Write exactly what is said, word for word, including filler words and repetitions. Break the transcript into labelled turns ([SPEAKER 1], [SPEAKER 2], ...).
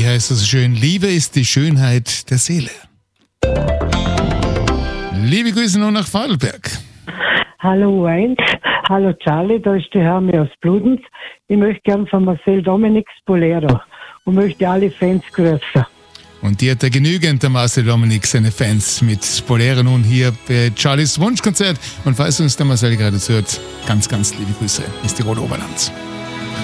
[SPEAKER 1] wie heißt das so schön? Liebe ist die Schönheit der Seele. Liebe Grüße nun nach Vorarlberg.
[SPEAKER 2] Hallo Heinz, hallo Charlie, da ist die Hermi aus Bludenz. Ich möchte gern von Marcel Dominik Bolero und möchte alle Fans grüßen.
[SPEAKER 1] Und die hat er genügend, der Marcel Dominik, seine Fans mit Bolero nun hier bei Charlies Wunschkonzert. Und falls uns der Marcel gerade zuhört, ganz, ganz liebe Grüße ins Tirol Oberland.